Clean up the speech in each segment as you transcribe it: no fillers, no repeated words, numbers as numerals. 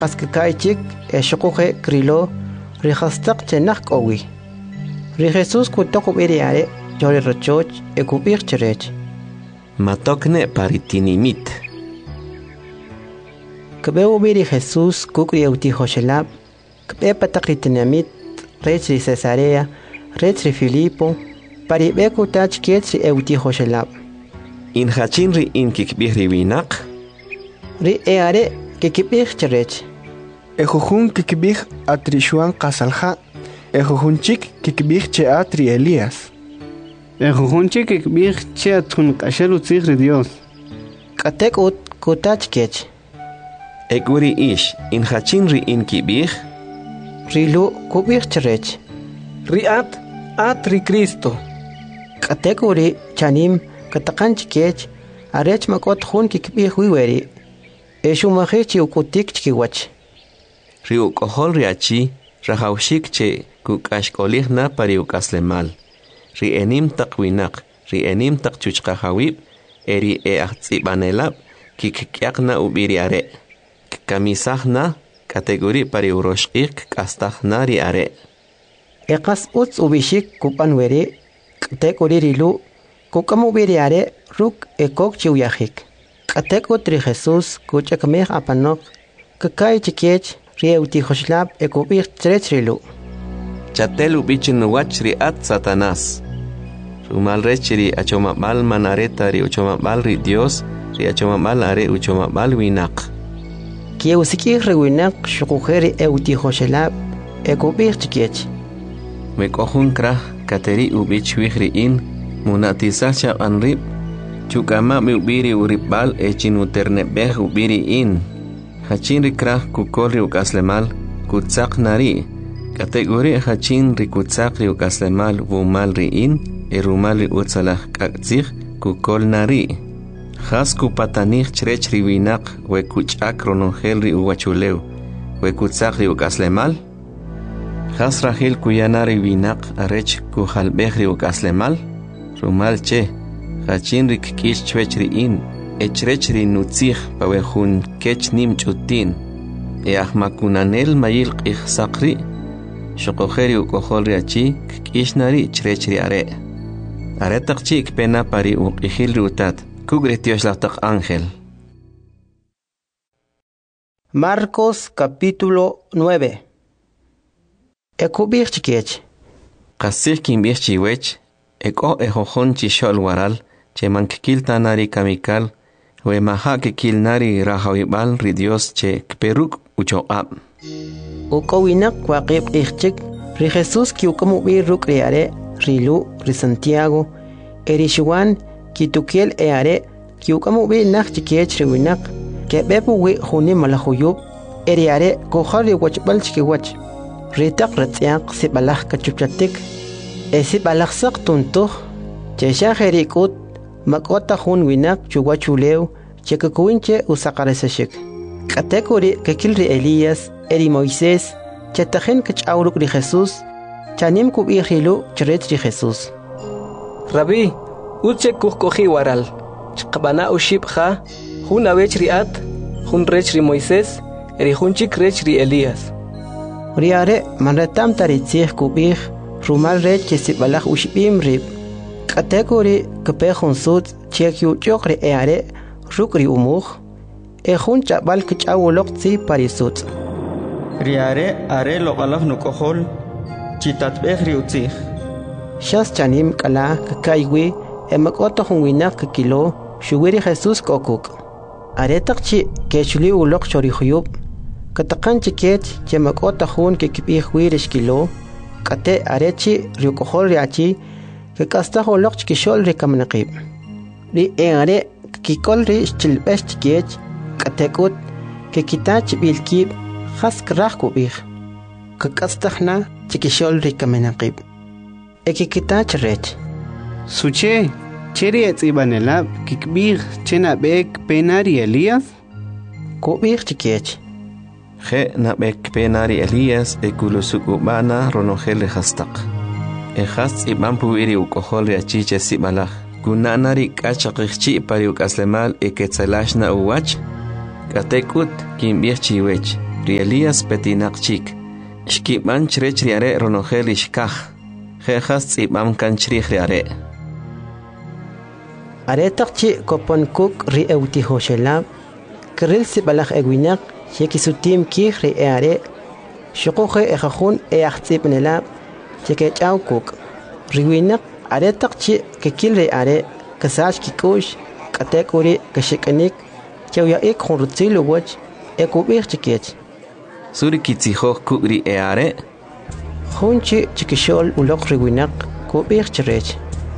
Askakaichik eshokuhe krilo rihastak chenak owi. Ri Jesus kutoko biriare jori rochoch ekubir cherech. Matokne paritinimit. Kbeu biri Jesus kukri euti hoshelab. Kbe patakritinamit rechri Cesarea rechri Filipo paribeku tach kietri euti hoshelab. In hachinri in kikbihri winak. Ri eare kikibir cherech. Ejujun kikbih atrishuan qasalha. Ejujunchik kikbih che atri Elías. Ejujunchik kikbih che atun kashalu tzigri Dios. Katek ut kutach kech. Eguri ish in hachinri in kibih. Rilu kubir cherech. Riat atri Cristo. Katek uri chanim katakanch kech arech makot hun kikbih wiweri. Eshumahichi ukutik chkiwach. Riu kohol riachi rahaushik che kukashkolihna pariukaslemal. Ri enim takwinak, ri enim takchuchkahawib, eri ahtzibanelab, kikyakna ubiriare. Kamisahna kategori pariuroshik kastahna riare. Ekas uts ubishik kupanweri, kategori rilu, kukamubiriare ruk ekok chiuyahik. Kategori Jesus kuchakameh apanok, kakai chikiech, rieuti hoshlab ekubir trechrilu. Chatelu bichinuwach riat Satanás. Rumal rechri achomabal manareta ri uchomabal ri Dios, ri achomabal are uchomabal winak. Kieusikih rewinak shukujeri euti hoshlab ekubir chikiech. Mekohun krah kateri ubichwihri in, munatisacha anrib, chukama mi ubiri uribal echinuternebeh ubiri in. Hachin rikrah kukolri ukaslemal kutsak nari. Kategori hachin rikutsak ri ukaslemal wumal ri in erumal ri utsalah kaktsih kukol nari. Has kupatanich chrech ri winak wekuchak ronongel ri uwachuleu wekutsak ri ukaslemal. Has rahil kuyanari winak arech kuhalbeh ri ukaslemal. Rumal che hachin rikkish chwech ri in echrechri nutzih pawehun kech nim chutin ahmakunanel mayil qihsaqri shoqojeri ukoholri achi kishnari chrechri are taqchik pena pari uqihil rutat kugretios lataq ángel. Marcos capítulo 9. Ekubir chikech. Qasih kimbih chiwech eko ejojon chishol waral chemankkil tanari kamikal we maha que kilnari rahawibal ri Dios che kperuk uchoab. Ukowinak kwaqib ichchik ri Jesus kiukamu bi ruk riare rilu ri Santiago erishuan kitukiel eare kiukamu bi nak chikech riwinak ke bepu wi huni malahuyub eriare kohari wachbal chikiwach ritak ratsiaq sibalah kachupchatik esibalah sak tuntuh chesha herikut makota hun winak chuwachulew chekakuinche usaqaresashik. Katekuri kekilri Elías eri Moisés chatajen kachawruk ri Jesus chanim kubihilu chret ri Jesus. Rabbi, uche kuhkohi waral. Chqabana ushibha hun awech riat, hun rech ri Moisés, eri hunchik rech ri Elías. Riare manretam taritzih kubih rumal rech chesibalach ushibim rib. Kategori kepehun sud chekyu chokre eare rukri umuj ehun chabal kchawolok tsi parisut. Riare are loqalaf nukohol chitatbeh riutzih. Shas chanim kala kakaiwi emakoto hunwinak kilo shuwiri Jesus kokuk. Are takchi kechuli ulok chorihuyub katakan chiket chemakoto hun kekipih wirish kilo kate arechi riukohol riachi que castajo loch kishol rikamnaqib ri eare kikol ri chilbesh chikech katekut que kitach bilkib hask rahkubih que castahna chikishol rikamnaqib eki kitach rech Suche cheri etzibanelab kikbih chena bek penari Elías kubih chikech Je nabek penari Elías ekulusukubana ronogel hastaq. Ejast ibampu iri ukohol achiche sibalaj. Kunanari kachaqchi pari ukaslemal eketzalashna uwach. Katekut kimbiech chiwech. ri Elías petinaqchik xkiban chrech ri are ronogel ishkaj jejas tzibam kan chrij ri are aretaqchi kopon kuk ri euti hoshelab kril sibalaj ewinak yekisutim kij ri are shuqoje ejajun eachtzibnelab chekechaw kuk riwinak aretaqchi kekil ri are kasach kikush katekuri kashikanik chawya ik khurtzilu wach ekubir chikech suri kitzijoj kuk ri are Hunchi chikishol ulok riwinak kubir chirech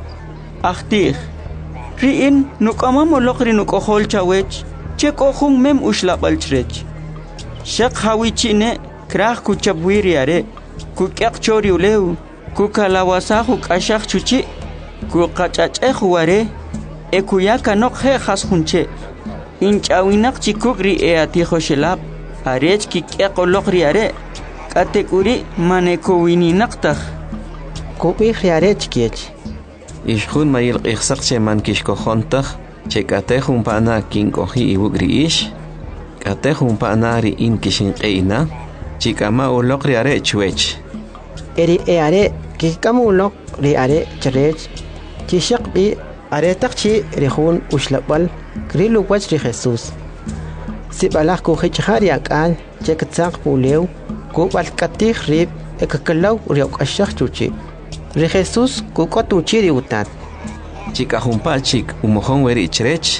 Achtih. Riin nukama molok ri nukohol chawech. Chekohung mem ushlabal chrech. Shak hawichine krah kuchabwiri are. Kukyak chori uleu. Kukalawasa ashak chuchi. Kukachach ware. Ekuyaka nok he has hunche. Inchawinak chikuk ri atijo shelab. Arech kikyak olok ri are. Katekuri manekowini naktah. kubir riare chikech ishjun mayil qixsaq che man kishkojontaj che katejun pana kinkoji iwugri ish katejun pana ri in kishinqeina chikama uloq ri are chwech eri are kikamu ulok ri are chirech chishaq bi are taqchi rihun ushlabal krilu wach ri Jesus sibalaj ku hichari akal chektzaq pulew kubal katij rib ekakalaw ri okashaq chuchi ri Jesus kukotuchi ri utat chikajunpa chik umojon weri chrech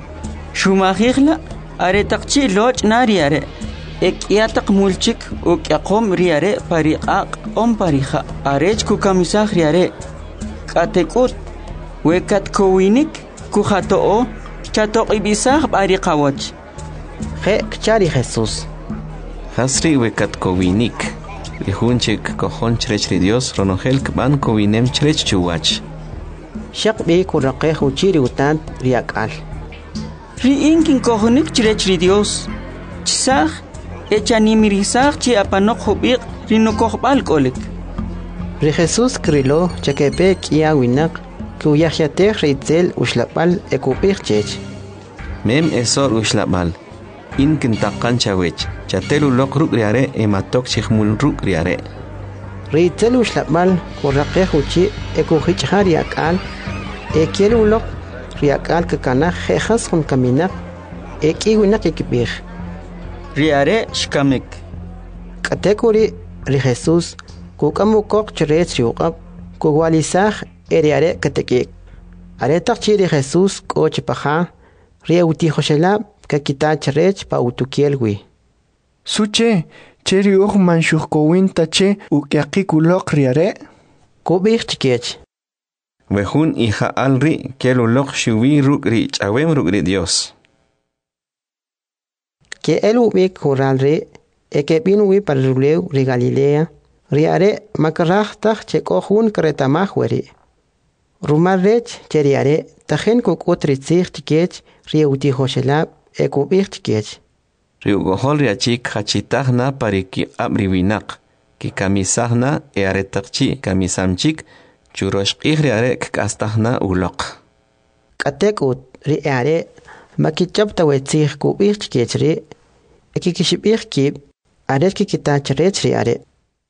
Shumajigla are takchi loch nari are. Ekyataq mulchik ukyaqom ri are pariqaq om parija. Arech kukamisaj ri are. Katekut wekat kowinik kuhatoo chatoq ibisaj bariqawach. je kchari Jesus hasri wekat kowinik rihunchik kojon chrech ri Dios ronogel kban kowinem chrech chuwach shaq bi kuraqe huchi ri utat ri akal Riin kin kohonik chrech ri Dios. Chisaj echanimirisaj chi apanok hubiq rinukohbal kolik. ri Jesus krilo chekepe kia winak kuyajyatej ri itzel ushlabal ekubir chech mem esor ushlabal in kintaqan chawech chatel uloq ruk ri are ematok chijmul ruk ri are ri itzel ushlabal kuraqe huchi ekuhichari akal ekiel ulok ri akal kakana jejas hun kaminak eki winak ekibir Ri are shkamek. katekuri ri Jesus kukamukok chrech ri uqab kuwalisaj eri are katekik are taqchi ri Jesus koch paja ri euti hoshelab kakita chrech pa utukielwi Suche, cheri uj manshukowin tache ukyaqik ulok ri are. kubir chikech wejun hija alri kel uloq shuwi ruk ri chawem ruk ri Dios que el ubik kural ri ekepin wi parrulew ri Galilea ri are makrajtaj chekojun kretamaj weri rumarrech cheri are tajen kukut ri tzij chikech ri euti hoshelab ekubir chikech ri ugohol ri achik hachitajna pariki abri winak ki kamisajna e are taqchi kamisamchik churoshqij ri are k'astajna uloq katekut ri are makichab tawetzij kubir chikech ri ekikishibir kib are kikita chrech ri are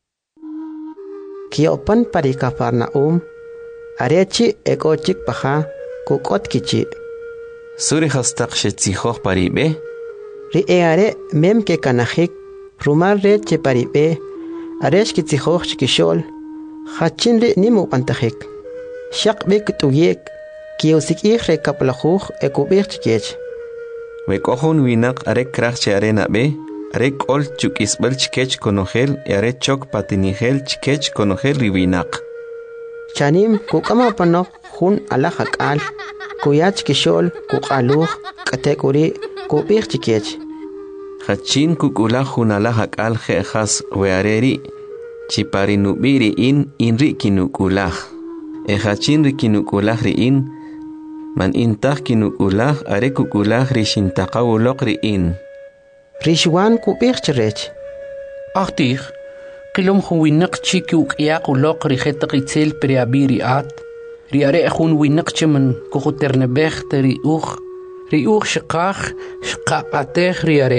kiopan pari Cafarnaum arechi ekochik paja kukot kichi suri hastaq shetzijoj paribe ri are mem ke kanajik rumar re che paribe aresh kitzijoj chikishol hachin ri nimu pantajik shaq bik tuyek kiusikij re kaplajuj ekubir chikech wekojun winak are kraj che arena be are kol chukisbel chikech konogel e are chok patinigel chikech konogel ri winak chanim kukama panok jun alajak al kuyach kishol kukaluj katekuri kubir chikech hachin kukula junala hakal jejas weareri chipari nubiri inri kinukulah e hachin ri kinukulah ri in man intah kinukulah are kukulah ri shintaqawuloq ri in rishwan kubir chrech Achtih, qilom winak chiki uqyaq uloq ri jetaq itzel preabiri at, ri are jun winak chiman kuhuternebej ri uj shiqaj shqaqatej ri are.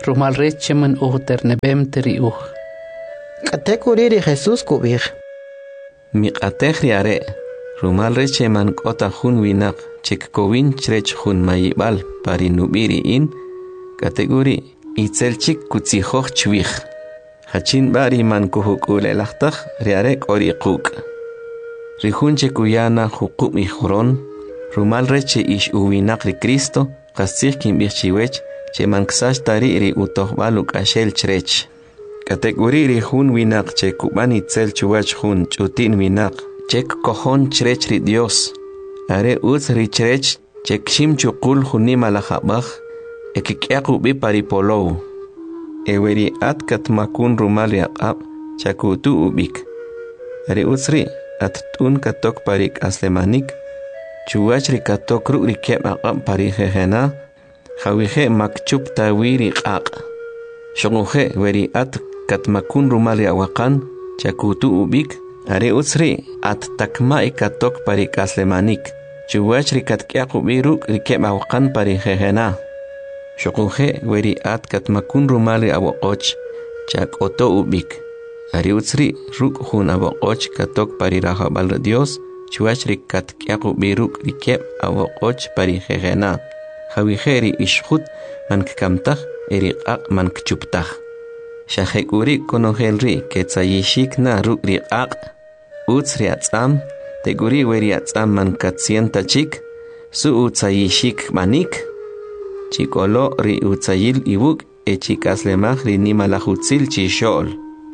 rumal reche man ternebem teri Katekuri ri Jesús kubir. Miqatej riare rumal reche man kota hun winak chek kowin chrech hun mayibal pari nubiri in kategori itzelchik kutsijoch chwich hachin bari man kuhukule lachtaj riare kori quk rihunche kuyana hukum ihron rumal reche ish uwinak ri Cristo qasich kimbichiwech che man ksash tari ri utohbaluk ashel chrech kategori ri hun winak che kubani itzel chuwach hun chutin winak chek kohon chrech ri Dios are uz ri chrech chek shim chukul hunima la khabach ekikyaku bi paripolo eweri at katmakun rumal yaqab chakutu ubik are uzri at tun katok parik aslemanik chuwach ri katok ru ri keb aqab pari jehena khawije makchub tawiri qaq shonuje weri at katmakun rumal yawaqan chakutu ubik are uzri at takma katok parik aslemanik chuwach ri katkyaku biru ri keb aqan pari jehena shokuje weri at katmakun rumali aboqoch chak oto ubik ari utsri ruk hun aboqoch katok pari rahabal Dios chuachri katkyaku biruk rikeb aboqoch pari jejena hawiheri ishkhut man kamtaj eri qaq man kchuptaj shahekuri konohelri ketsayishik na ruk ri qaq utsri atsam teguri weri atsam man katsienta chik su utsayishik manik chikolo ri utsayil ibuk e chikaslemaj ri nimalajutzil chishol.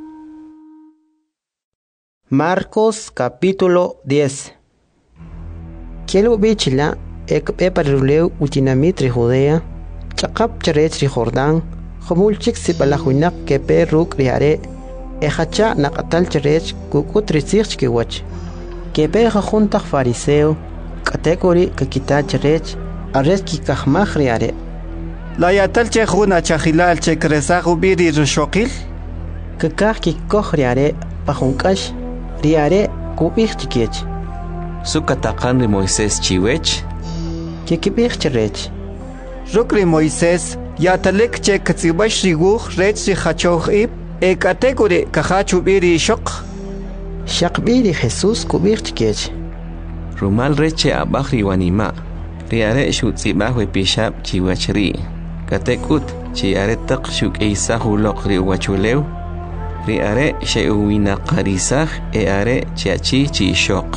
Marcos capítulo 10. Kielu bichila ekpe pariruleu utinamit ri Judea, chaqap charech ri Jordán, khomulchik sipalajuinak kepe ruk riare, ehacha naqatal charech kukut rizich kiwach. Kepe jajuntaj fariseo, kategori kakita charech, arres kikahmaj riare. La yatal che juna chahilal che kresagu biri rushokil kakah kikoh riare pajunkash riare kubih chikech Sukatakan ri Moisés chiwech kikibih charech Rukri Moisés yatalek che katsibash riguh rech ri hachoh ib e kategori kahachu biri shok shaqbiri Jesús kubih chikech rumal reche abahri wanima riare shutzibah we pishab chiwachri katekut chi are taq shuk eisahu loqri wachulew ri are sheuwina qarisah e are chiachi chi shok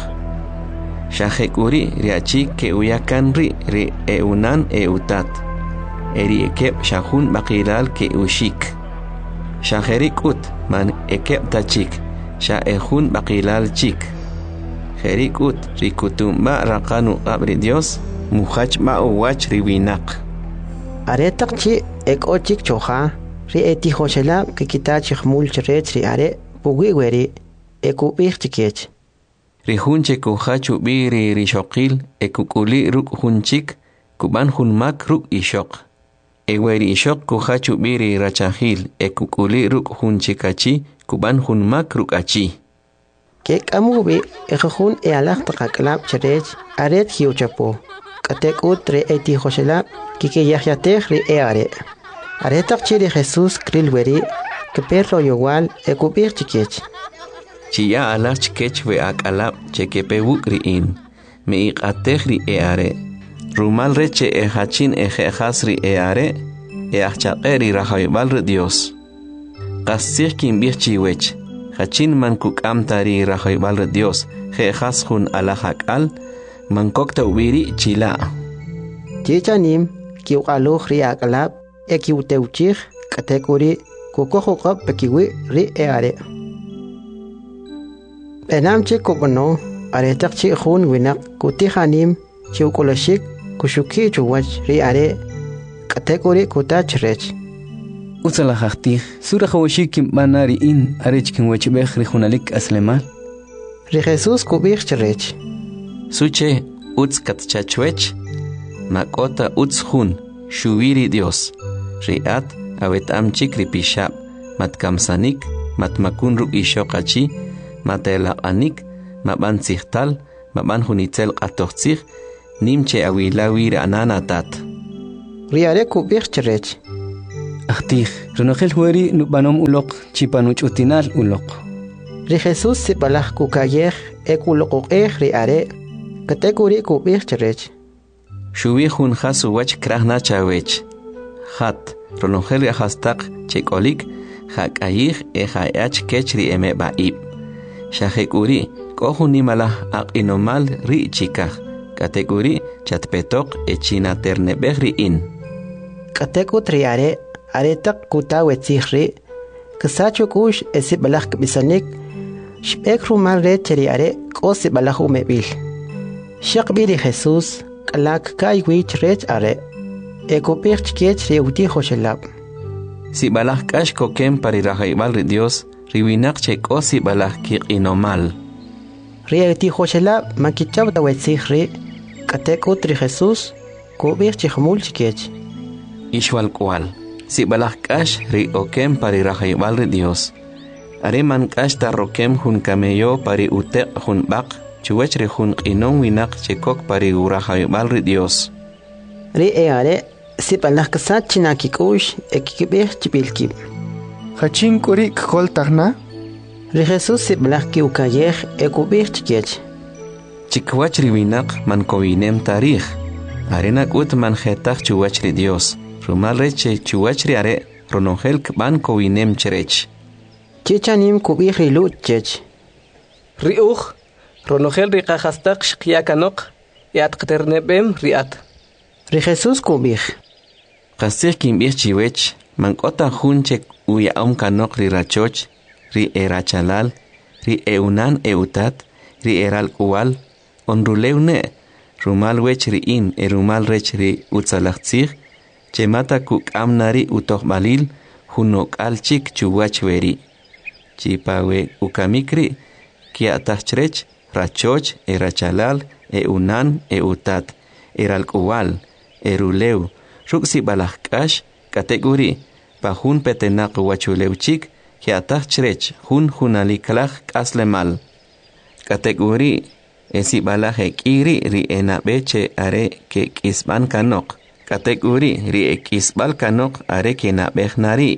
shahekuri riachi ke uyakan ri eunan eutat eri ekeb shahun baqilal ke ushik shaherikut man ekeb tachik sha ehun baqilal chik herikut rikutumba raqanu qabri Dios muhach ma uwach riwinak are taqchi ek ochik choja ri eti hoshela ke kitach khmul chrech ri are pugi weri ekubih chikech ri hunche ko hachu biri ri shoqil ekukuli ruk hunchik kuban hunmak ruk ishok eweri ishok ko hachu biri rachahil ekukuli ruk hunchikachi kuban hunmak ruk achi ke kamubi ekhun e alaq taqaklab chrech aret hiuchapo katek utre eti hoshela kike yahyatej ri eare aretak chiri Jesús krilweri que perro igual ekubir chikech chiya alach chikech we akalab chekepe wukriin me iqatej ri eare rumal reche e hachin e khasri eare e achaqeri rahaybal ri Dios qasih kimbir chiwech hachin man kukamtari rahaybal ri Dios khas hun alahakal man kokta ubiri chila chichanim kiuqaluj ri akalab ekiuteuchij kategori kukojoqab pekiwi ri eare enamche kokono aretakchi jun winak kutihanim chiukolashik kushuki chuwach ri are kategori kutachrech Utsala haqtih sura khawashik banari in arechkin wachbekh ri hunalik aslemal ri Jesús kubih chrech suche uts katchachwech makota uts hun shuwiri Dios riat awetam chikri pishab matkamsanik matmakun ruk ishoqachi matelaqanik maban sihtal maban hunitzel qatoqtsig nimche awilawir ananatat riare kubih chrech Ahtih, Ronogel hueri nubanom ulok chipanuch utinal ulok. Ri Jesús si balaj kukayej ekulokokej ri are kategori kubij cherech. Shuwi hun hasu wach krahna chawech. Hat Ronogel yahastak chekolik hakayij hayach kechri eme baib. Shahekuri kohuni malah inomal ri chikaj. Kategori chatpetok echina ternebej ri in. Kateku triare aretak kutawetsihri kasachu kush esi balaj bisanik shbek rumal re cheriare kosi balaj umebil. Shakbiri Jesús kalak kai wich rech are ekopich kech reuti hoshelab. Si balaj kash kokem pari rajaibal ri Dios riwinak cheko si balaj kiqinomal. Reuti hoshelab makichab dawetsihri kateku tri Jesús kubich chihmul chikech. Ishwal kual. Si balaj kash ri okem pari rajaibal ri Dios. Are man kash ta rokem hun kameyo pari utek hun bak chuwech ri hun qinon winak chekok pari urajaibal ri Dios. Ri are si balaj kasat chinakikush ekikibich chibilkib. Hachin kuri kol tagna? Ri Jesús si balaj kiukayej ekubich chikech. Chikwach ri winak man kowinem tarij. Arena kut man jetach chuwech ri Dios. Rumal reche chuwachri are Ronogel kban kowinem cherech. Chichanim kubij rilu chech. Riuj Ronogel riqajastak shqiyakanok yat qternebem riat. Ri Jesús kubij. Qasij kimbij chiwech man kota hunchek uyaom kanok ri rachoch, ri erachalal, ri eunan eutat, ri eral kual, onruleune, rumal wech ri in rumal rech ri utzalachtzig, chemata kuk amnari utohbalil hunok alchik chuwachweri. Chipawe ukamikri kiatachrech rachoch erachalal eunan eutat eralkuwal eruleu ruksi balajkash kategori pahun petenak wachuleuchik kiatachrech hunalikalaj kaslemal. Kategori esi balaje kiri ri enabeche are ke kisban kanok. Kategori ri ekisbal kanok are kena behnari.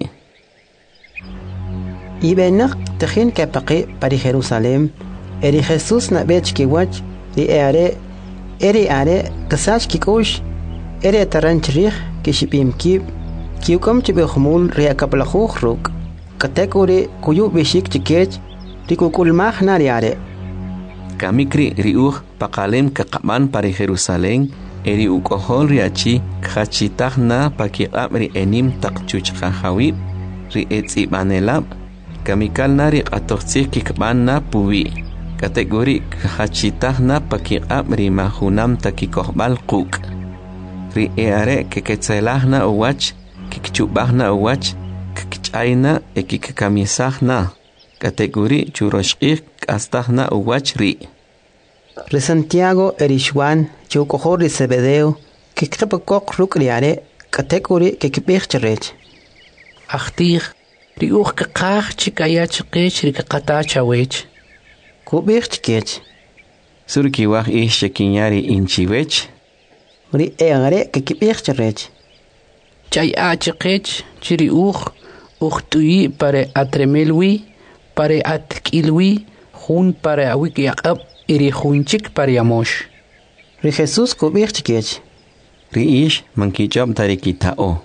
Ibenak tejin kapaqi pari Jerusalem eri Jesús na bech kiwach ri eri are kasach kikush eri taranchrig kishipimkib kiukom chibehmul ri akaplajuj ruk. Kategori kuyu bishik chikech ri kukulmaj nari are. Kamikri riuj pakalem kaqaban pari Jerusalem eri ukohol riachi kachitagna pakiqab ri enim taqchuchqa hawib ri etzibanelab kamikal nari qatoqtsik kikbanna puwi kategori kachitagna pakiqab ri mahunam takikohbal quk ri eare keketzelahna uwach kikchubahna uwach kikchayna ekikamisahna kategori churoshqik kastahna uwach ri. Ri Santiago erishwan chukohor ri Zebedeo kikqipakok rukriare kategori kikibich cherech. Ahtih riuj kaqaj chikaya chikech ri kaqatachawech. Kubich chikech. Surkiwaj shekinyari inchiwech. Ri eare kikibich cherech. Chay chikech chiriuj uhtui pare atremelwi pare atkilwi hun pare awik yaqab iri hunchik pare yamosh. Ri Jesús kubich chikech. Ri mankichab tarikitao.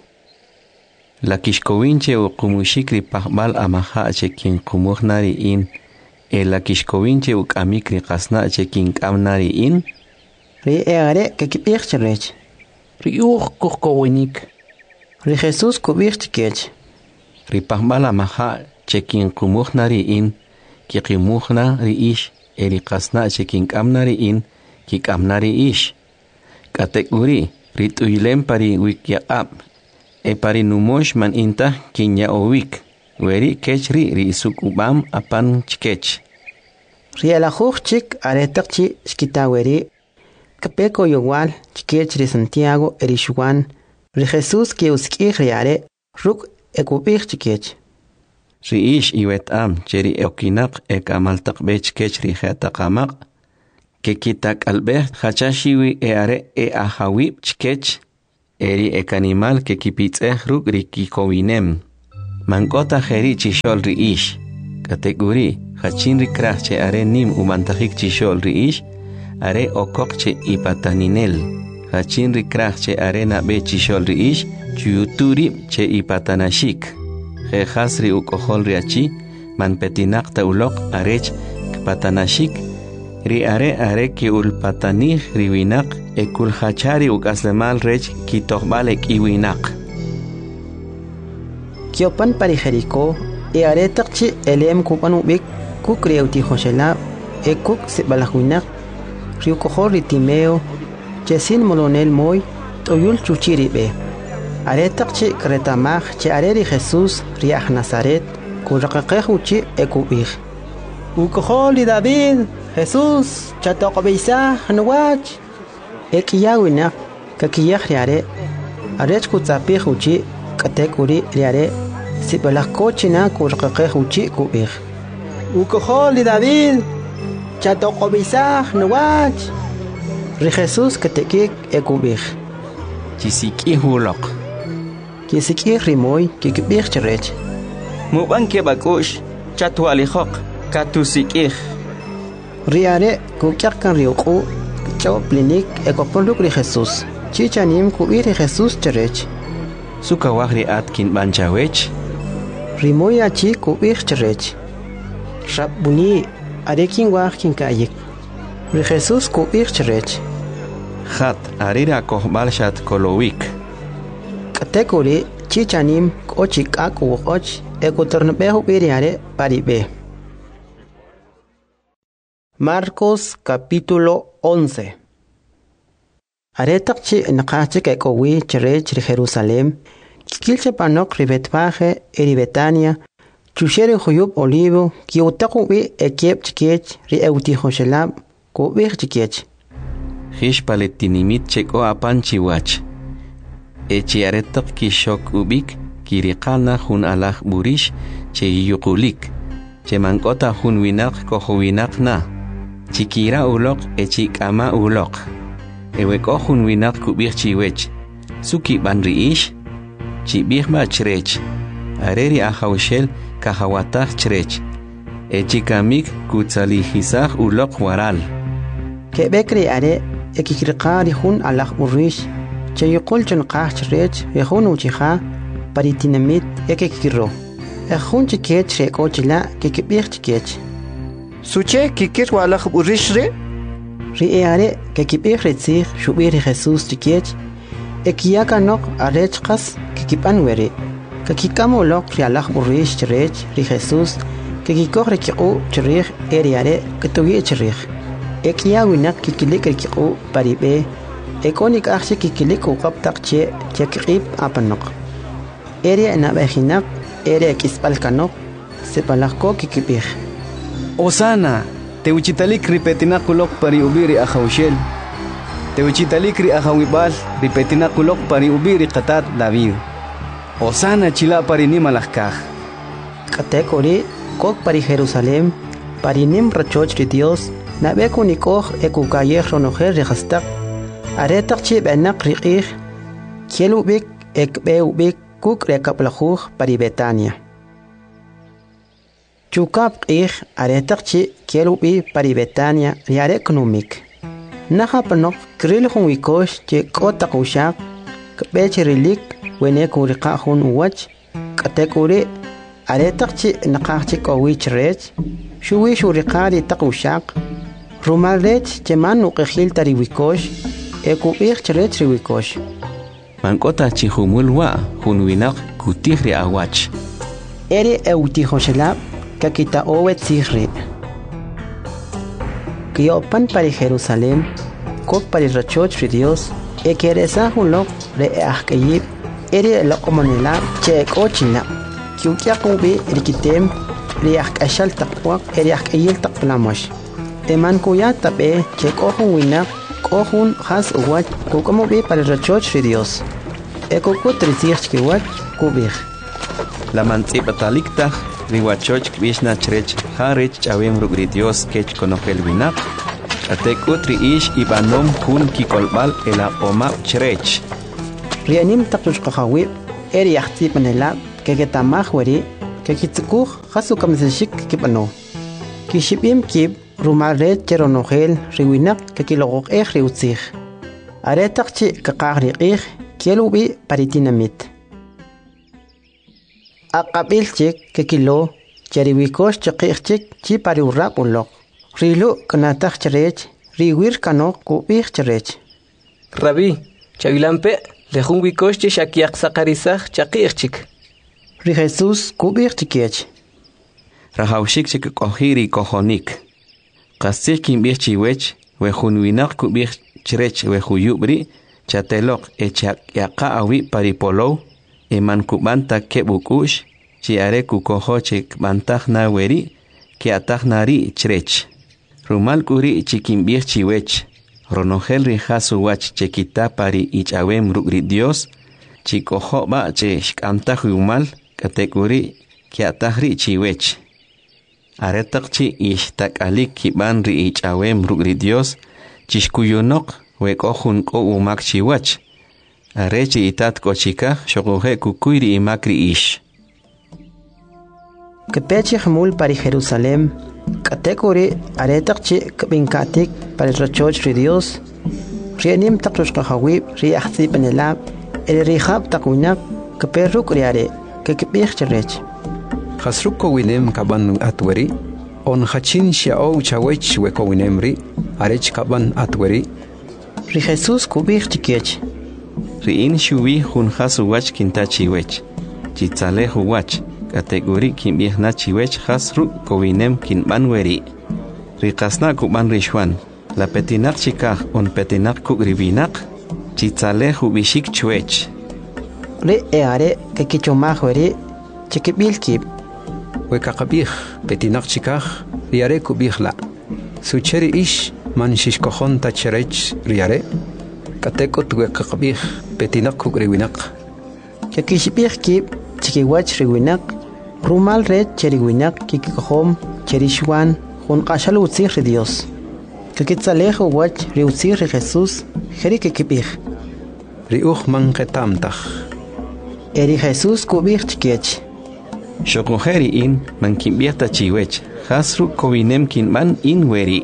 La kishkowinche u kumushikri pahbal amaha chekin kumuhnari in la kishkowinche u kamikri qasna chekin kamnari in ri eare kikibich cherech. Ri kuhkowinik. Ri Jesús kubich chikech. Ri pahbal amaha chekin kumuhnari in kikimuhna ri eri qasna chekin kamnari in kikamnari kategori ri tuylem pari wikyaqab pari numosh man inta kinya owik weri kechri ri sukubam apan chikech. Ri alajuj chik aretakchi skitaweri kapeko yowal chikech ri Santiago erishwan ri Jesús ki uskij riare ruk ekubich chikech. Ri iwetam cheri okinak ekamaltak bech kechri jetaqamaq kekitak albeh hachashiwi eare ahawib chikech eri ek animal que kipitzeh ruk rikikowinem. Mankota jeri chishol riish. Kategori, hachin rikrach che are nim umantajik chishol riish, are okok che ipataninel. Hachin rikrach che are nabe chishol riish, chuyuturi che ipatanashik. Jehasri ukohol riachi, manpetinak taulok arech kpatanashik, ri are ki ulpatanih riwinak, ekul hachari ukaslemal rech kitohbalek iwinak. Kiopan parijeriko, are takchi elem kupanubik, kuk reuti joshela, kuk sibalahuinak, riukohol ritimeo, chesin molonel moy, toyul chuchiribe. Are takchi kretamaj che are ri Jesús riach Nazaret, kuraqaqejuchi ekubij. Ukohol li David, Jesús, chatoqobisa nuwach. Ekiyawinak, kakiyaj riare, arech kutzapijuchi, katekuri riare, sibalakochina kuraqaqejuchi kubij. Ukohol li David, chatoqobisa nuwach. Ri Jesús katekik ekubij. Chisiki hulok. Kisiki rimoy kikibij cherech. Muban ke bakush chatualijok katusikij. Riare kukyakan riuku chao plinik ekoponluk ri Jesús. Chichanim kuir ri Jesús cherech. Sukawahri atkin banchawech. Rimoy achi kuir cherech. Rabuni arekin wahkin kayik. Ri Jesús kuir cherech. Hat arira kohbalshat kolowik. Katekuri chichanim kochik akuoch ekotornbehu biriare paribe. Marcos capítulo 11. Aretakchi naqachik ekowi cherech ri Jerusalem, kilche panok ri Betfaje eri Betania, chushere huyub olivo, kiutakuwi ekiep chikech ri eutihoshelab, kubich chikech. Hish paletinimit cheko apanchiwach. Echiaretak kishok ubik, kirikana hun alaj burish, che yukulik. Che mankota hun winak kohuwinak na. Chikira ulok echikama ulok. Eweko hun winak kubik chiwech. Suki banriish. Chibihma chrech. Areri ahawshel kahawatach chrech. Echikamik kutzalihisach ulok waral. Kebekri are ekikriqari hun alaj burish. Che yukul chun qach rech yehun uchiha paritinamit ekikiro. Ejun chikech rekochila kikibich chikech. Suche kikir walaj burishre? Riare kikibich retzich shubiri Jesús chikech. Ekiyaka nok arech qas kikipanwere. Kakikamo lok rialaj burish cherech ri Jesús kikikoh rekiqu cherich eriare kituye cherich. Ekiyawinak kikilik rekiqu paribe. Ekonik akshi kikilik uqabtaq che chekib apanok. Ere nabejinak, ere kispalkanok, sepalako kikibij. Osana, teuchitalik ripetinakulok pari ubiri ahawshel. Teuchitalik ri ahawibal ripetinakulok pari ubiri qatat David. Osana chila pari nimalakaj. Katekori kok pari Jerusalem, pari nim rachoch ri Dios, nabekunikoj ekukayej ronojer rehastak. Aretak chi benak riqih, kielubik ekbeubik kuk rekaplajuj pari Betania. Chukap qih aretak chi kielubi pari Betania riarek numik. Naha panok kril hun wikosh che kotak ushak, kbech rilik wene kuriqa hun uwach, katekuri aretak chi nakah chi kowich rech, shuwi shuriqari tak ushak, rumal rech che man uqihil tari wikosh, ekubich cherech riwikosh. Mankota chihumulwa hunwinak kutihri awach. Eri eutihoshelab kakita owet sihri. Kiopan pari Jerusalem, kok pari rachoch ri Dios, ekeresa hunlok re ahkayib, eri lokomonela che ekochina. Kiukiakubi rikitem, ri ahkashal takwak, eri ahkayil takplamosh. Eman kuya tabe che kohun winak, kohun has uwach, kukamubi pari rachoch ri Dios. Ekokut risich kiwach, kubich. La mantzipatalikta, riwachoch kvishna chrech, harech chawem rugri Dios kech konojel winak. Atekut riish ibanom hun kikolbal ela omap chrech. rianim taqtushqahawi eri yaxti panela que tamaj weri que kitsukuj hasu kamseshik kipano kishipim kib rumal red cheronogel riwinak que kilogok riutzig aretaqchi kaqagriqig kielubi paritinamit aqabilchik que kilo cheriwikosh chiqigchik chi pariurrap ulok rilu kanataj cherech riwir kanok kubig cherech Rabí, chavilampe lejun wikosh shakiak sakarizaj chaqigchik ri Jesús kubig chikiech Rahaushik chik kohiri kohonik qasik kimbich chiwech we hunwinak kubig chrech we huyubri chatelok echak yaqa awi paripolo eman kubanta kebukush chiare kukohochik bantaj na weri ki ataj nari chrech rumal kuri chikimbich chiwech ronogel rijasu wach chekita pari ichawem rugri Dios chikoho ba che shkamtaj umal kategori ki atajri chiwech aretaqchi ishtakalik kiban ri ichawem rugri Dios chishkuyunok wekojun ko umak chiwach arechi itat kochika shogoje kukuyri imakri ish kepechi hamul pari Jerusalem kategori aretaqchi kbinkatik pari rachoch ri Dios rienim taqtushqahawi ri axti panela el rihab takunak keperuk riare kekbih cherech Hasruko winem kaban atweri on hachin shiao chawech weko winemri arech kaban atweri ri Jesús kubig chikiech ri in shuwi hun hasu wach kintachi wech chitzale huwach kategori kimbih na chiwech hasru kowinem kinban weri ri qasna kuban rishwan la petinak chikaj on petinak kugribinak chitzale hubishik chwech ri eare kekichomaj weri chikibilkib wekaqabih petinak chikaj riare kubihla sucheri ish man shishkojon tacherech riare katekot wekaqabih petinak kugribinak kekishibihkib chikiwach riwinak rumal red cheriwinak kikikohom cherishwan jun qashalutzig ri Dios kekitzalejo wach riutzig ri Jesús jeri kekibih riuj man qetamtaj eri Jesús kubig chikiech Shokojeri in man kimbiata chiwech hasru kowinem kinban in weri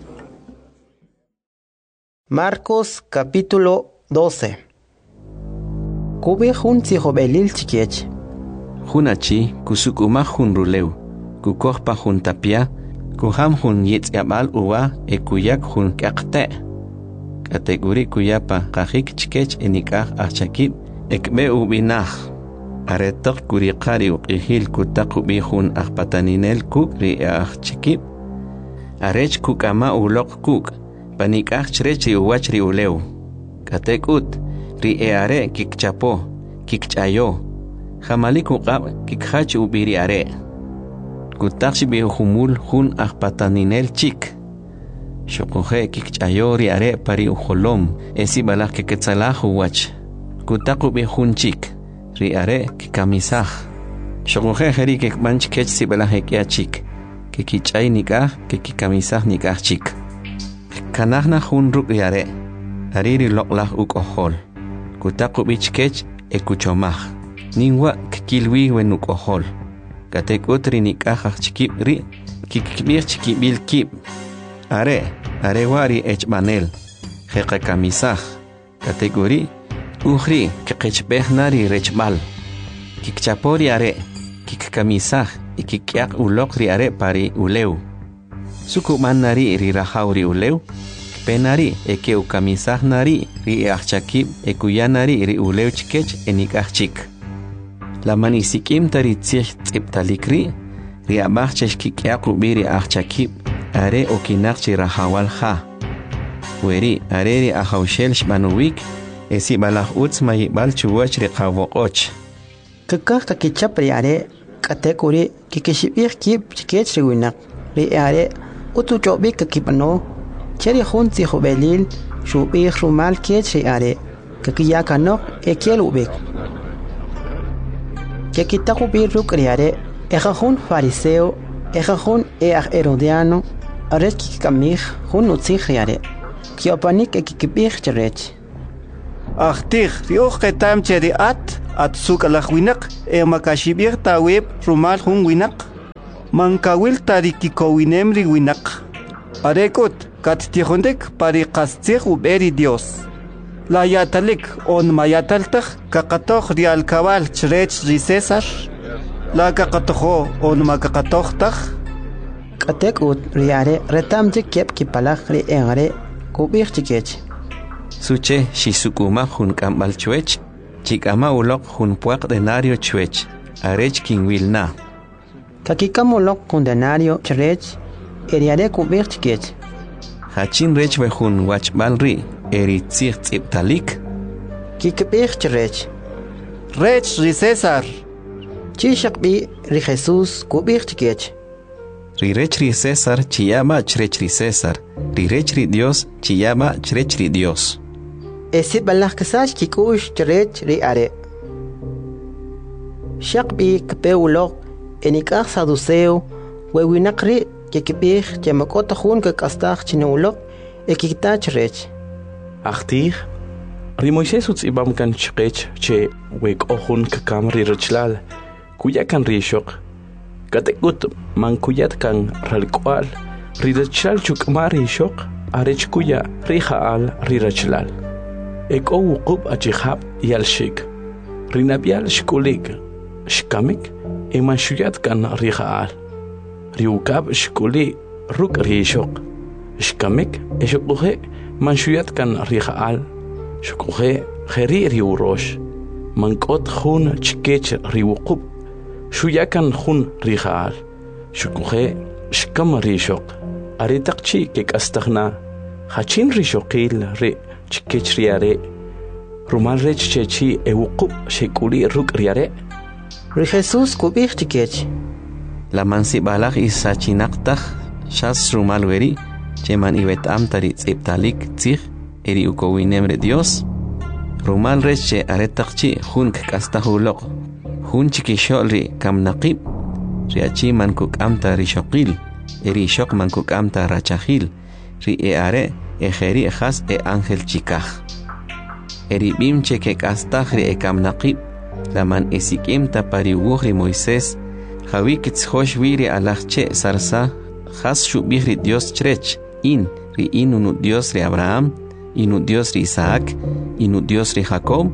Marcos capítulo 12 Kubig jun tzihobelil chikiech Hunachi kusukuma hun ruleu kukohpa hun tapia kuham hun yitz'yabal uwa ekuyak hun kaqte kategori kuyapa qajik chikech enikaj achakib ekbe ubinaj aretok kuriqari uqihil kutaqubi hun ajpataninel kuk ri achikib arech kukama uloq kuk panikaj chrech ri uwach ri uleu katekut ri eare kikchapo kikchayo jamalik uqab kikhach ubiri are kutakshi bi humul hun ajpataninel chik shokoje kikchayo ri are pari uholom esi balak keketsalah uwach kutaqu bi hun chik ri are kikamisaj shokoje jeri kekmanch kech si balak chik kikichay nikah kikamisaj nikah chik kanahna hun ruk ri are ariri loqlah ukohol kutaqu bi chkech ekuchomaj Ningwa kikilwi wenukojol katekutri nikajaj chikib ri kikbir chikibil kib are wari echmanel jeqa kamisaj kategori uhri kikechbehnari rechbal kikchapori are kikkamisaj ikikyak ulokri are pari uleu sukumanari ri rahauri uleu penari ekeu kamisaj nari ri achakib ekuyanari ri uleu chikech enikaj chik La manisikim taritzich tziptalikri, riabach cheshkikiaku biri achakib, are okinakchi rahawal ha. Weri, areri ahaushel shmanuwik, esi balach utz mayibal chuwach riqawokoch. Kakak kakichap riare, katekuri, kikishibir kib chikech riwinak, riare, utuchobik kakipano, cheri junzi hubelil, shubik rumal kech riare, kakiyakanok ekiel ubik. Que quitaku birru criare, ejajun fariseo, ejajun herodiano, arech kamich, hun utzig riare, kiopanik ekikibich cherech. Achtih riuch ketam cheri at suk alach winak makashibir taweb rumal hun winak. Mankawil tarikiko winemri winak. Arekut katitihondek parikastir uberi Dios. La yatalik on mayataltak kakatoh rial kawal chrech risesar. La kakatoho on makakatohtak. Katek ut riare retam kep kipalak ri engare kubir chikech. Suche shisukuma hun kambal chuech, chikama ulok hun puak denario chuech, arech king wilna. Kakikam ulok kun denario chrech, eriare kubir chikech. Hachin rech we hun wachbal ri, eri tzir tziptalik. Kikbir chrech. Rech ri César. Chishakbi ri Jesus kubir chikech. Ri rech ri César chiyama chrech ri César, ri rech ri Dios chiyama chrech ri Dios. Esi balak kasach kikush chrech ri are. Shakbi kpe ulok enikach saduceo wewinakri kikbir chamakota hun kakastach chinulok ekita chrech. Achtig ri Moisés utzibam kan chrech che wek ohun kakam ri rechlal kuya kan rishok katekut man kuyat kan ralkwal ri rechlal chukmar rishok arech kuya ri haal ri rechlal ek o wuqub achihab yalshik ri nabial shkulik shkamik eman shuyat kan ri haal ri ukab shkuli ruk rishok shkamik eshukhe man shuyat kan ri haal shukhe kheri ri urosh man kot khun chkech ri wuqub shuyakan khun ri haal shukhe shkam rishok aritaqchi kek astaghna hachin rishokil ri chkech riare rumal rech chechi ewuqub shekuli ruk riare ri Jesus kubir chikech. La mansi balak isachinaqtaq shas rumal weri cheman ibetam tari tziptalik tzig eri ukowinemre Dios rumal reche aretaqchi hun kastahuloq hun chikisholri kamnaqib riachi man kukamta rishoqil eri shoq man kukamta rachahil ri eare ejeri khas e ángel chikaj eri bimche ke kastaj ri kamnaqib laman esikimta pariwuhri Moisés Javik hosh viri alachche sarsa has shubihri Dios chrech in ri inu Dios ri Abraham inu Dios ri Isaac inu Dios ri Jacob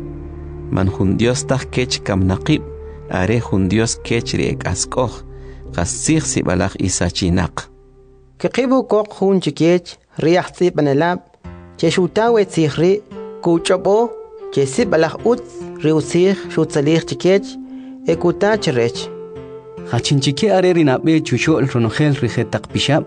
man hun Dios tah kech kamnaqib are hun Dios kech ri ekaskoh qasig si balach isachinaq Kiqibu kok hun chikech riahti banelab cheshutawe tzihri kuchobo chesi balach ut riusig shutsalig chikech ekuta chrech Hachinchike are rinabe chushol ronogel rijetak pishab.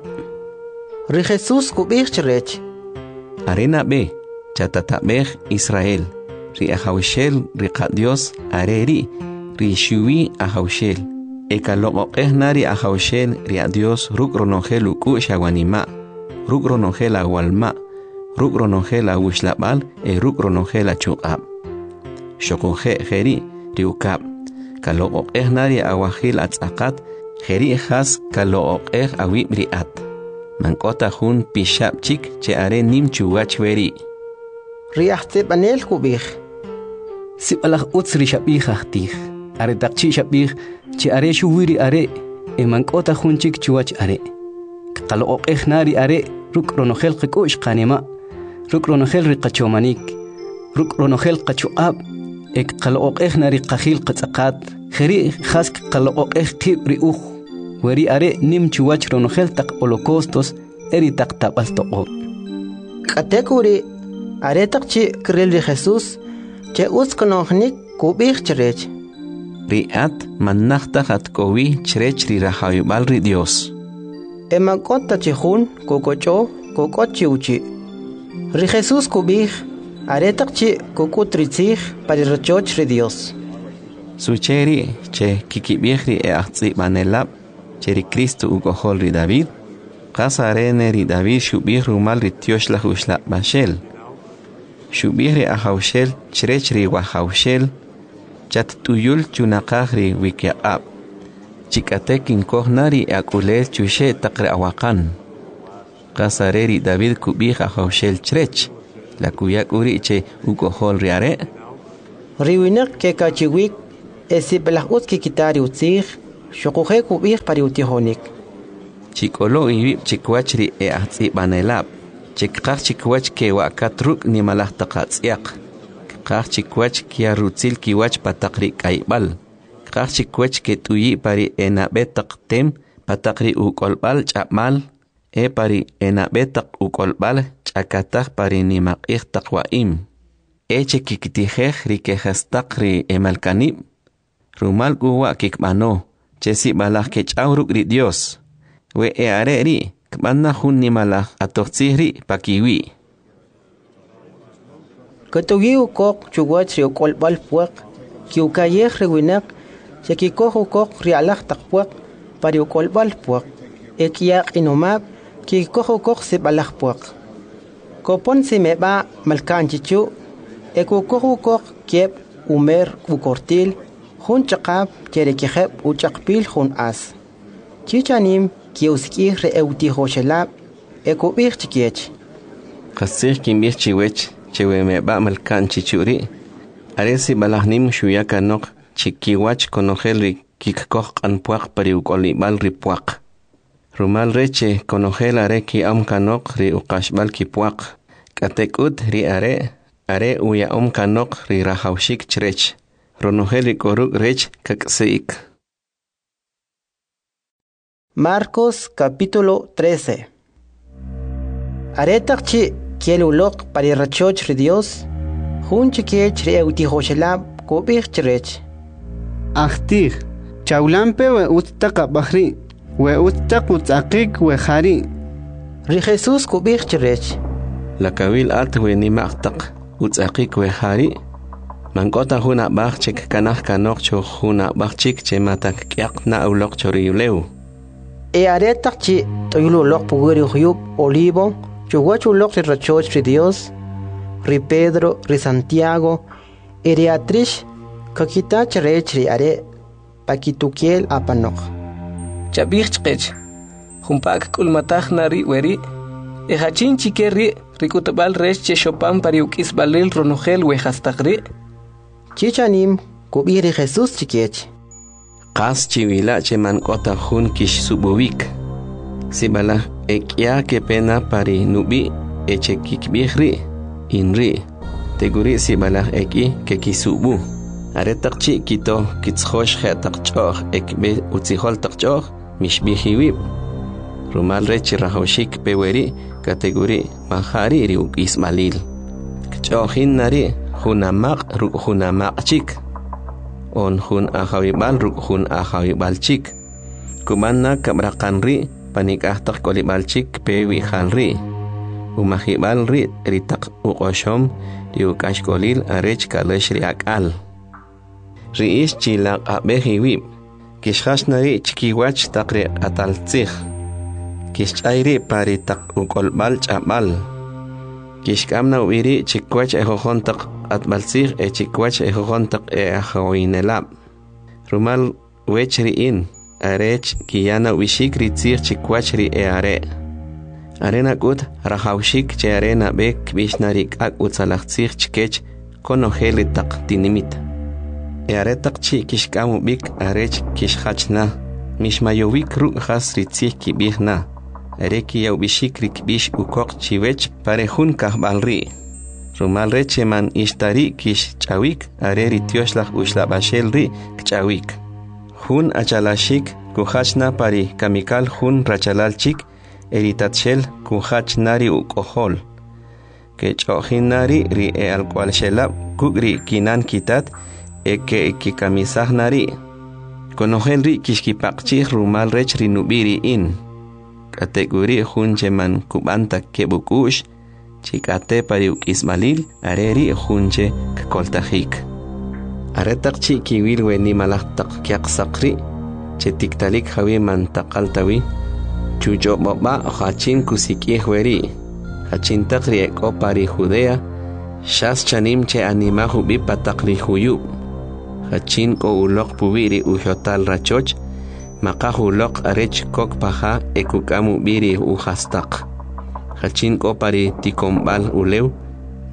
Ri Jesus kubir chrech. Arena be chatatabej Israel ri ahawshel ri Dios areri ri shuwi ahawshel ekaloqeh nari ahawshel ri Dios ruk ronogel uku shawanima ruk ronogel awalma ruk ronogel awshlabal ruk ronogel achuqab shokoje geri ri ukab kaloqeh nari awahil atzaqat geri khas kaloqeh awi briat mankota hun pishab chik che are nim chuwachweri riahte banel kubih Sibalach utsri shabih ahtig are takchi shabih che are shuwiri are mankota hun chik chuwach are kaloqeh nari are ruk ronogel qikush qanima ruk ronogel riqachomanik ruk ronogel qachuab ek qaloqeh nari qakhil qatzaqat khiri khask qaloqeh qibri weri are nim chuwach ronogel taq holocaustos eri taq tabal toqob katekuri are taqchi krel ri Jesus che uskonohnik kubih chrech riat manachta hat kowi chrech ri rahayubal ri Dios emakota chihun kokocho kokochi uchi ri Jesus kubih are taqchi kokutritzig para rechoch ri Dios sucheri che kikibihri ahtsi manelab cheri Cristo ugohol ri David qasarene ri David shubih rumal ri tiosh la hushla bashel shubih ri ahawshel chrech ri wahawshel chat tuyul chunaqaj ri wikiab chikatek inkohnari akulel chushe taqre awaqan qasare ri David kubih ahawshel chrech la kuyak uri che ukohol riare riwinak ke kachiwik esibelah ut ki kitari utzig shokuhe kubih pari utihonik chikolo iwib chikwach ri e atsi banelab chikkach chikwach ke wakatruk ni malah taqatsiaq kach chikwach kia rutzil kiwach patakri kaibal kach chikwach ke tuyi pari enabetaq tem patakri ukolbal chapmal e pari enabetaq ukolbal chakataj pari ni maqih taqwaim eche kikitijej rikejastaq ri emalkanib rumal kuwa kikmano chesi balaj ke ch'awruk ri Dios we e are ri kmanna hun ni malaj atoqtzihri pakiwi katugiu kok chuwach ri ukolbal puaq kiukayej rewinak chekikoju kok ri alaj taqpuaq pari ukolbal puaq ekiaq inomab kikoju kok sibalaj puaq kopon simeba malkanchichu ekukoju kok kieb umer ukortil hun chaqab cherekejeb uchaqpil hun as chichanim kiuskij re eutijoshelab ekubij chikiech qasij kimbij chiwech chewemeba malkanchichuri aresi balahnim shuyakanok chikiwach konojel ri kikkoj q'anpuaq pari ukolibal ri puaq rumal reche konojel are ki amkanok ri uqashbal kipuaq k'atek'ut ri are uyaom kanok ri rajawshik chrech ronojel ri koruk rech kakseik Marcos capítulo 13 Aretaq chi kielulok pari rachoch ri Dios hun chikiech ri eutijoshelab kubij chrech Ahtij chawlampe we uttaqa bahri we uttaq utzaqik we khari ri Jesús kubij chrech la kawil alt we ni maqtaq utzaqik we khari mankota huna bachik kanaj kanok cho huna bachik che matak kyak na ulok choriyuleu e aretaq chi toyululok puguri huyub olivo chuwachulok ri rachoch ri Dios ri Pedro ri Santiago ri Atrish kakita chrech ri are pakitukiel apanok chabij chqech humpak kulmataj nari weri e hachin chikeri rikutabal resh che shopan pari ukis balil ronojel we hastaqri chichanim kubij ri Jesús chikiech qas chiwila che mankota hun kish sububik sibala ekya ke pena pari nubi eche kikbihri inri teguri sibala eki ke kisubu aretaq chi kito kitskhosh khataq choh ekbe utzihol taqchoh mishbihiwib rumal rechi rahoshik peweri kategori mahari ri ukismalil kchohin nari hunamaq ru hunamaq chik on hun ahawibal ru hun ahawibal chik kumanna kamraqanri panikahtak kolibal chik pewi halri umahibal ri ritaq uqoshom riukashkolil arech kalesh ri akal riish chilaq abehiwib kishkhashnari chikiwach taqri ataltzih kishchayri pari taq uqolbal ch'abal kishkamna uiri chikwach ejojontaq atbaltzih chikwach ejojontaq ahawinelab rumal wechri in arech kiyana wishik ritzih chikwach ri arena kut rahawshik che arena bek bishnarik ak utzalachtzih chikech konojeli taq tinimit aretaq chi kishkamu bik arech kishkhachna mishmayowik ru khas ritzih kibihna areki yaw bishik rikbish ukoq chiwech parejun kahbalri rumal reche man ishtari kish chawik areri tioshlaq ushlabashel ri kchawik hun achalashik kuhachna pari kamikal hun rachalalchik eritatshel kuhachnari ukohol ke chohinari ri alkwal shelab kugri kinan kitat eke kamisajnari konojel ri kishkipaqchih rumal rech rinubiri in kategori hunche man kubanta kebukush chikate pari ukismalil areri hunche koltajik aretaq chi kiwil we ni malaqtaq kyaqsaqri chetiktalik hawi man taqaltawi chujo baba hachin kusikih weri hachin taqri eko pari Judea shas chanim che animahu bi pataqri huyub hachin ko ulok pubiri uhotal rachoch maqahu lok arech kok paha ekukamu biri uhastaq hachin ko pari tikombal ulew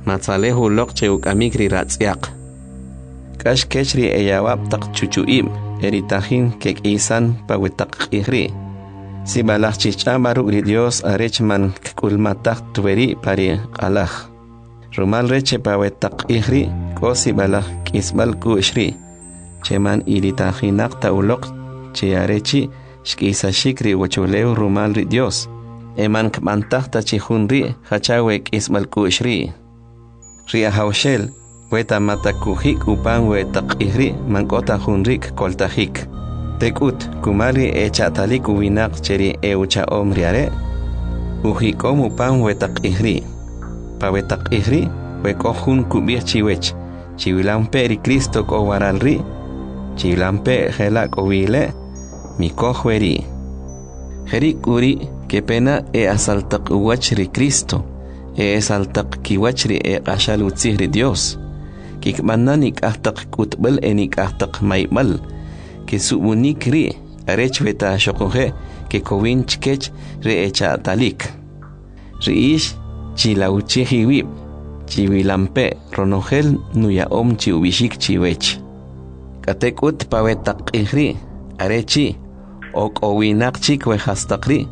matzalehu lok che ukamikri ratsiak. Kash kechri eyawab tak chuchuim, eritahin kek isan pawetak ihri. Si balak chichamaru ri Dios arechman kulmatak tueri pari alaj. Rumal reche pawetak ihri, kosi balak kisbal kushri. Cheman iritahinak taulok che arechi shkisa shikri wachuleu rumal ri Dios. Eman kmantak ta chihunri hachawek ismal kushri. Ria haushel, weta matakujik upan wetak ihri mankota hunrik koltajik. Tekut kumali echatalik uwinak cheri eucha omriare. Ujikom upan wetak ihri. Pa wetak ihri, wekojun kubir chiwech. Chiwilampe ri Cristo ko waralri. Chiwilampe helak owile. Mikojweri. Jerik uri que pena asaltak uwachri Cristo. Asaltak kiwachri ashalutzihri Dios. Kikmananik ahtak kutbel enik ahtak maibal. Que subunik ri arechweta shokoje que kowin chkech re echa talik. Riish chilauchihi wib. Chiwilampe ronogel nuya om chiubishik chiwech. Katekut pawetak ihri arechi ok owinak chikwe hastakri.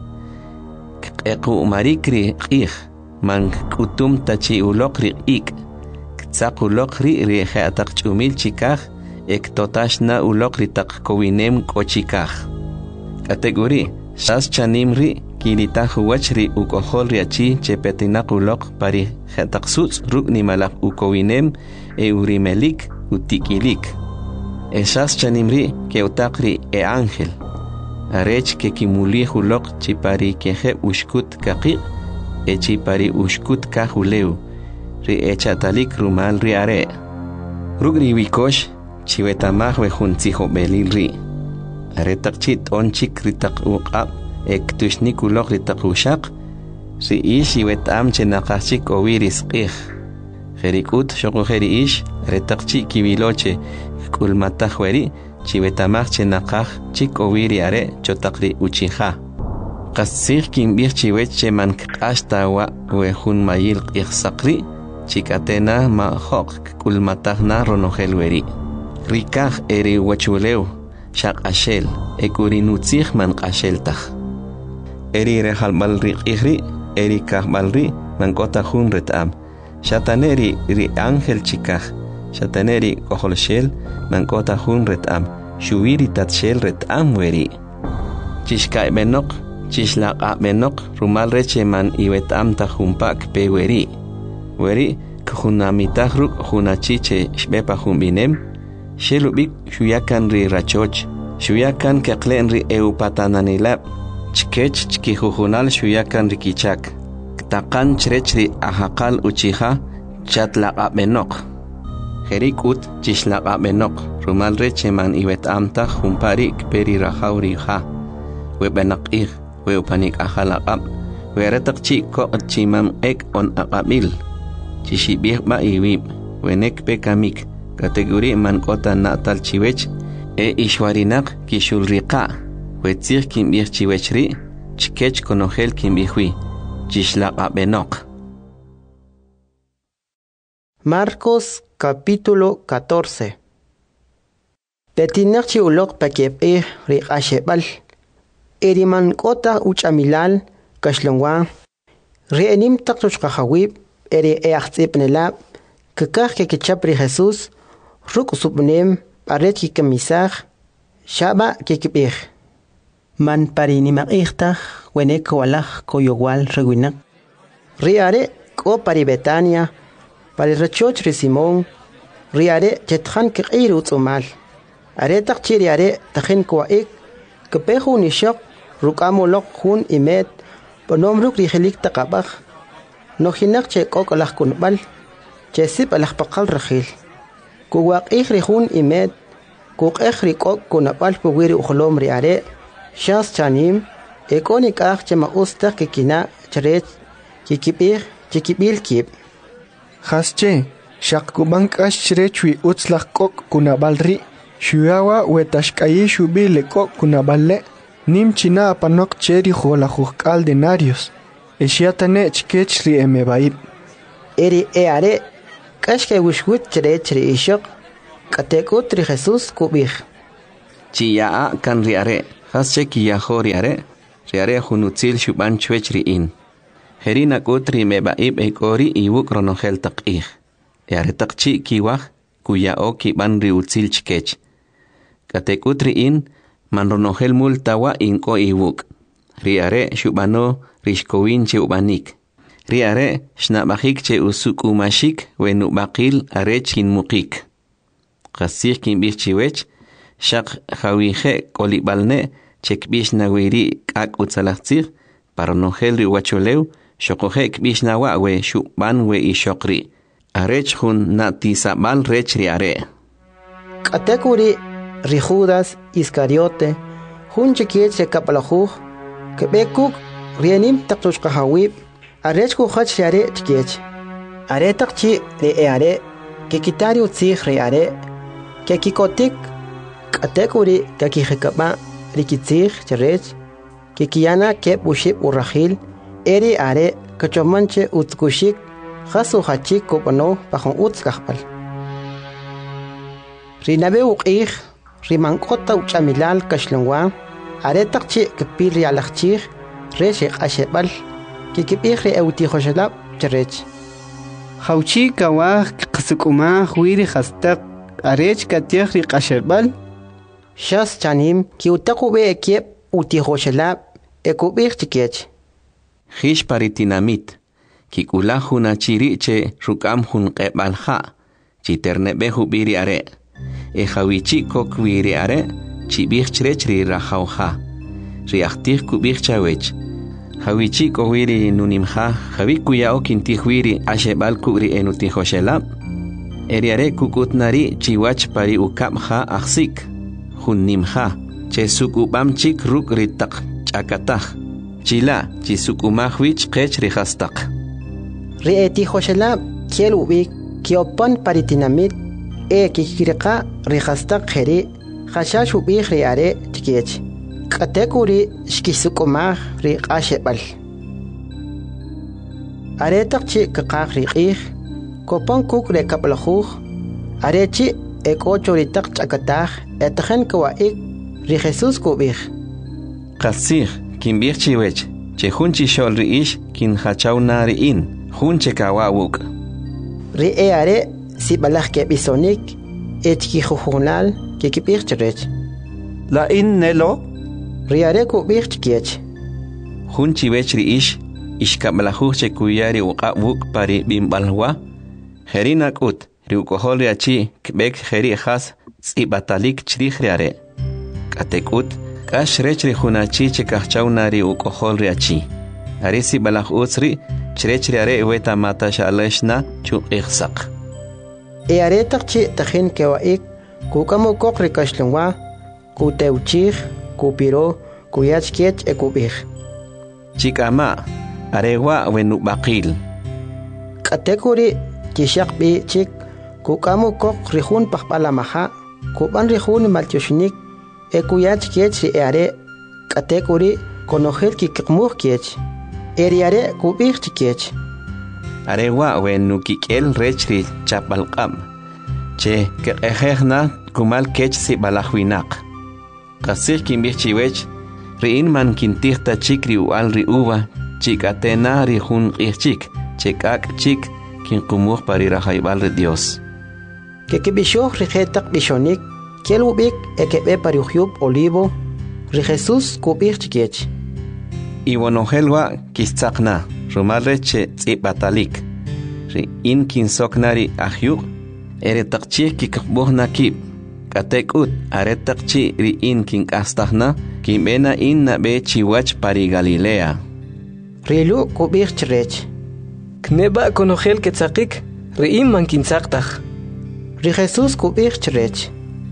Eku marikri ik man kutum tachi ulokri ik. Ktsak ulokri ri atak chumil chikah. Ek totashna ulokri tak kowinem kochikah. Kategori shas chanimri kilita huachri ukoholri achi chepetinak ulok pari hetak suts ruk ni malak ukowinem urimelik utikilik. Shas chanimri ke utakri ángel. Arech que kimuli hulok chipari keje ushkut kaki chipari ushkut kahuleu ri echatalik rumal ri are rugri wikosh chiwetamah wejun tzijo belil ri aretak chit onchik ritak uqab ektushnik ulok ritak ushak ri ish iwetam chenakachik owiris qih jerikut shoko jeri ish aretak chik kibiloche kulmatahweri chiwetamach chenakaj chik owiri are chotakri uchiha. Qasir kimbir chiwech cheman kashtawa wejun mayil iqsakri chikatena ma hok kulmatahna ronohelweri. Rikaj eri wachuleu shak ashel ekurinutzih man qasheltaj. Eri rehalbal riqihri eri kahbalri man kotahun retam. Shataneri ri ángel chikaj. Shataneri koholshel man kotahun retam. Shuiri tatshel retam weri. Chishkai benok, chishlaq benok, rumal reche man iwetam tajumpak pe weri. Weri, kuhunamitah ruk hunachiche shbepa humbinem. Shelubik shuyakan ri rachoch. Shuyakan keklen ri eupatananilab. Chkech chkihuhunal shuyakan ri kichak. Ktakan chrech ri ahakal uchiha. Chatlaqa benok. Jerikut chishlaqa benok. Rumal reche man iwetam ta jumparik peri rajauri ha. Webenak ik, wepanik ahalaqab. Weretak chiko chimam ek on aqabil. Chishibih ba iwib. Wenek pekamik. Kategori man kota natal chiwech. Ishwarinak kishulriqa. Wetzir kimbih chiwechri. Chkech konogel kimbihwi. Chishlaqa benok. Marcos capítulo 14. Petinak chi ulok pakep riqashebal. Eriman kota uchamilal kashlongwa. Reenim taktuch kahawib eri eachtip nelab. Kekah kekechapri Jesus. Ruk subnem paret ki kemisach. Shaba kekipih. Man parinimak ihtah wenek walach koyowal rewinak. Riare ko pari Betania. Pari rachoch ri Simon. Riare chethan kekir utsumal. Are takchiri are takhin kwa ik. Kepehu ni shok. Rukamolok hun imet. Panom ruk rihelik takabak. Nohinak che kokolak kunbal. Chesip alak pakal rakhil. Kuwak ik rihun imet. Kuk ek rikok kunabal puwiri ukholom riare. Shas chanim. Ekonik ak chema ustak kikina charech. Kikibil kip. Hasche. Shak kubank ashrechwi utslak kok kunabalri. Shuyawa wetashkayi shubile kok kunaballe. Nim china apanok cheri jola jukal denarios. Eshiatane chkechri emebaib. eri eare kashke wishwit chre ishok katekut ri Jesús kubij Chiyaa kan riare hasche kiyaho riare hunutzil shuban chwech riin herina kutri mebaib ekori iwuk ronohel taqih eare taqchi kiwaj kuyao kiban riutzil chkech katekut riin man ronohel multawa inko iwuk riare shubano rishkowin che ubanik riare shnabajik che usuk umashik wenu baqil arech kin muqik qasih kin bichiwech shaq khawije kolibalne chekbish nawiri kak utsalachtir paronohel ri wacholeu shokoje kbish nawa we shuban we ishokri arech hun natisabal rech riare katekuri ri Judas Iscariote hun chekiet se kapalajuj kebekuk rienim taqtush qahawib arech ku khach yare chkech are taqchi re eare ke kitari utzig re are ke kikotik katekuri ke kihekaba rikitzig cherech ke kiana ke bushib urrahil eri are kachomanche utkushik khasu hachik kopano pajon utskahpal rinabe uqih rimankota uchamilal kashlongwa are taqchi kepil rialachchig reshik ashebal kikibih re euti khoshalab cherech Hauchi kawah qasukuma huiri khastaq arech katiah ri qashebal Shas chanim ki utaku be ekiep uti khoshalab ekubih chikech Hish paritinamit ki kulahuna chiriche rukam hun qebalha chiternebe hubiri are e hawichi kokwiri are chibih chrechri rahauha riachtih kubih chawech hawichi kowiri nunimha hawikuyao kintihwiri ashebal kubri enuti khoshalab eriare kukutnari chiwach pari ukabha aksik hunnimha che sukubamchik ruk ritak chakatah chila chi sukumahwich qech rihastaq rieti khoshalab kielubik kiopan paritinamit kikiriqa rihastaq kheri khashash ubih riare tikech katekuri shkisukumah riqashebal aretaqchi kaqaq riqih kopan kuk rekapalajuj arechi ekochoritak chakatah etjen kawaik ri Jesús kubih qasih kinbih chiwech che hunchi shol riish kin hachawna riin hunche kawawuk ri eare sibalaj ke bisonik etki khujunal ke kibih cherech la in nelo riare kubih chkech hunchi wech riish ishkablajuj che kuyari uqawuk pari bimbalwa herina kut riukohol riachi kbek heri khas tsibatalik chrih riare katekut kash rechri hunachi che kahchawnari ukohol riachi arisi balaj utsri chrechri are weta mata shaleshna chu ihsaq are taqchi tajin kewaik kukamo kokri kashlungwa kuteuchig kupiro kuyachkech ekubih chikama arewa wenu baqil katekuri kishaqbi chik kukamo kok rihun paqbalamaha kuban rihun maltyoshnik ekuyachkech ri are katekuri konohel kikmuh kech eriare kubih chikech arewa wenu kikel rechri chapalqam che kehehna kumal kech si balahwinaq qasih kinbih chiwech riin man kintihta chikri ual ri uva chikatena ri hun qihchik chekak chik kinqumuh pari rahaybal ri Dios kekibishoh ri khetaq bishonik kelubik ekebe pari uhyub olivo ri Jesús kubih chikech iwonohelwa kistzaqna rumalre che tsibatalik ri in kinsoknari ahyuq eretaqchi kikbuhna kib katekut aretaqchi ri in kinkastahna kimbena in nabe chiwach pari Galilea rilu kubih chrech kneba konohel ketzaqik ri in man kinsaqtaj ri Jesús kubih chrech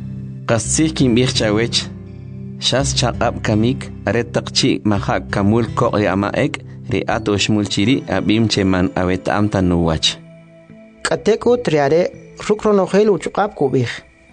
qasih kinbih chawech shas chaqab kamik aretaqchi mahak kamul qoqi amaek ri atosh mulchiri abim cheman awetam tanuwach katekut riare rukronohel uchuqab kubih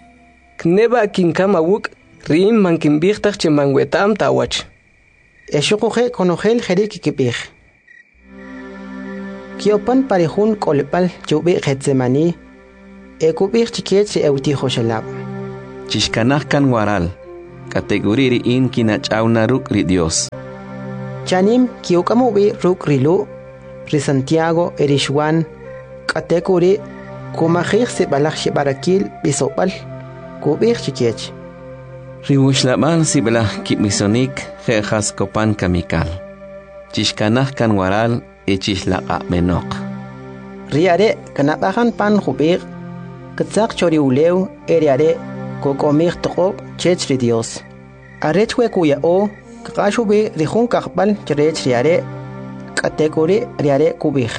kneba kinkamawuk ri in man kinbihtaj cheman wetam tawach eshuquje konohel jeri kikibih Kiopan parejun kolpal chubi Getsemani. Ekubir chikiech euti Joshelab. Chishkanaj kan waral. Kategoriri in kinachawna ruk ri Dios. Chanim kiukamubi ruk rilu. Ri Santiago erishwan. Kategori kumajir se balak shibarakil bisopal. Kubir chikiech. Riwushlaban sibla kimisonik jejas kopan kamikal. Chishkanaj kan waral echishlaqa menok. Riare kanabajan pan jubir. Katzak choriuleu eriare kokomir toko chechri Dios. Arechwe kuya o kakashubi rijun kakbal cherech riare kategori riare kubir.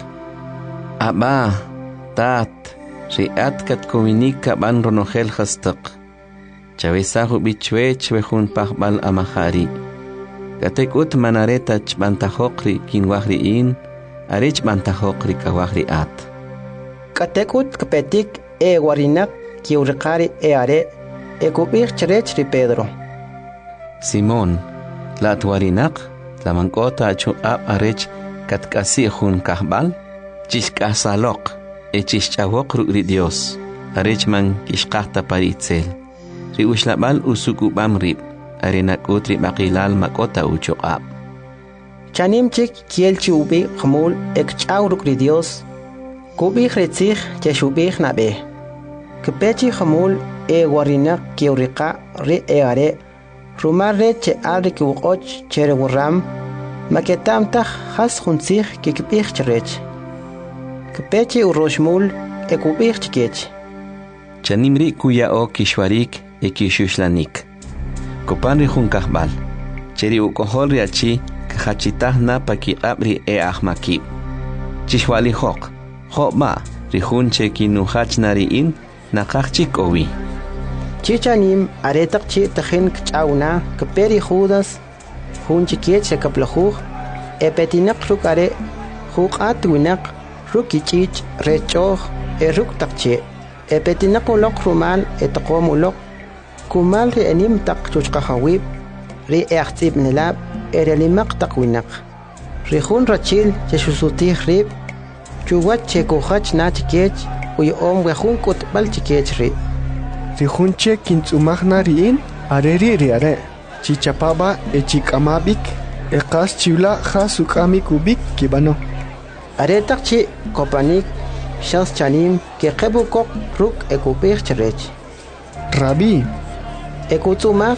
Aba, tat, riat kat kominika ban ronogel hastak. Chavesahu bichwech wejun pakbal amahari. Katekut manareta chbantahokri kinwahri in, arech bantahokri kawahri at. Katekut kapetik warinak kiurikari are kubir cherech ri Pedro. Simón, la tuarinak, la mancota chu ab arech katkasi jun kahbal, chishkasalok, echishchawok ri Dios, arech man kishkahta paritzel. Ri ushlabal usukubam rib, arenak utri makilal makota uchuqab. Chanim chik kiel chubi khamul ekchawruk ri Dios, kubir retzich cheshubih nabe. Kepechi khamul warinak kiurika ri are, rumarre che alri kiwukoch chere wuram, maketamtah has hunzich kikipich cherech. Kepechi uroshmul ekubich chikech. Chanimri kuya o kishwarik ekishuslanik. Kopanri jun kahbal. Cheri ukohol riachi kahachitah na pakiabri ahmakib. Chishwali hok. Hokma rihun che kinuhach nariin nakachik owi. Chichanim aretak chi tahin kchauna kaperi Judas hun chikiech kaplahu epetinak rukare hukat winak rukichich rechoh ruk takche epetinak ulok rumal etaqomulok kumal ri anim tak chuchqahawib ri echtib nilab erelimak takwinak rihun rachil cheshusutih rib chuwat chekuhach na chikiech uyom wehun kutbal chikiech ri Rijunche kintzumagna riin areri riare chichapaba echikamabik ekas chivla jasukami kubik kibano aretak chi kopanik shans chanim ke qebukok ruk ekupir cherech Rabbi ekutzumag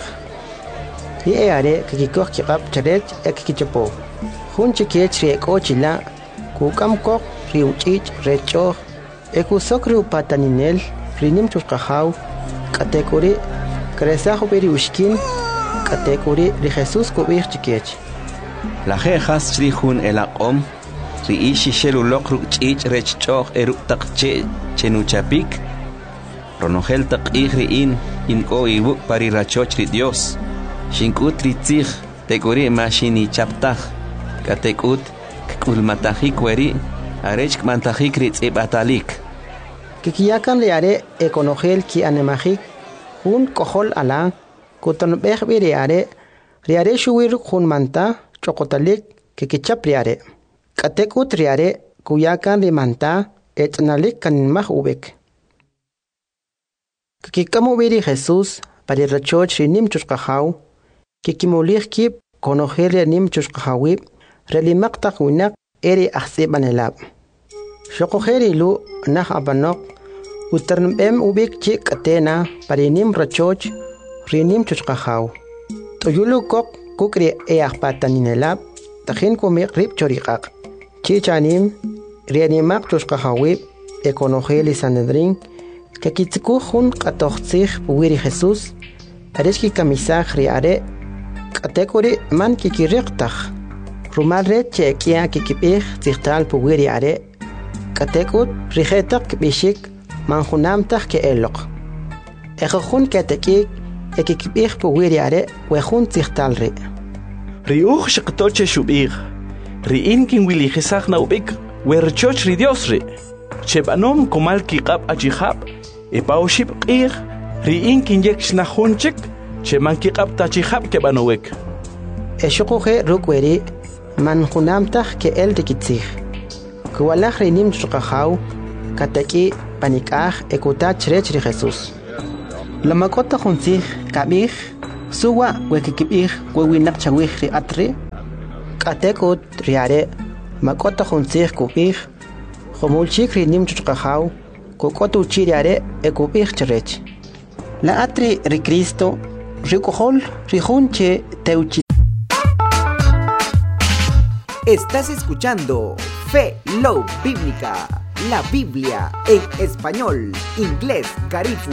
ni are kikikok kikap cherech ekikichapo hunche kech ri ekochila kukamkok riuchich recho ekusok riupataninel rinim chuskahaw kategori kresajo beri ushkin kategori ri Jesus kubir chikech La jejas chrijun elaqom ri ishi shelulok ruchich rechchoh erutaqche chenuchapik ronogel taqih in inko ibuk pari rachoch ri Dios shinkut ritzih tegori mashini chaptah katekut kulmatahik weri arech kmantahik ritzibatalik kikiyakan liare ekonogel ki anemajik hun kohol ala kuton behbi riare shuwir hun manta chokotalik kikichap riare katekut riare kuyakan rimanta etnalik kanmah ubek kikikamu biri Jesus pari rachoch rinim chushqahaw kikimulih kip konogel rinim chushqahawib relimak takwinak eri ahsibanelab shokogeri lu nah abanok uternbem ubik chi katena parinim rachoch rinim chushqahaw toyulu kok kukri ahpataninelab tahin kumi rib choriqaq chichanim rianimak chushqahawib ekonogeli sanedrin kakitziku hun qatoqtzih puwiri Jesus areshki kamisaj riare kategori man kikiriqtaj rumalre chekia kikipih tzihtal puwiri are katekut rijetak bishik manjunamtaj ke elok ejojun ketekik ekikipih puwiri are wejun tzihtal ri riuj shiqtoche shubig riin kin wili jesaj na ubik werchoch ri Dios ri chebanom komal kiqab achihab epaushib qir riin kin yek shnahunchik cheman kiqab tachihab kebanowek eshuquje rukweri manjunamtaj ke el rikitzij kuwalaj rinim chuqajaw kateki panikaj ekuta chrech ri Jesús. La makota junsij kabij suwa wekikibij wewinak chawij ri atri katekut riare makota junsij kubij jomulchik rinim chuqajaw kokotu chiriare ekubij chrech. La atri ri Cristo rikojol rijunche teuchi. Estás escuchando Fe Love Bíblica, la Biblia en español, inglés, garífuna.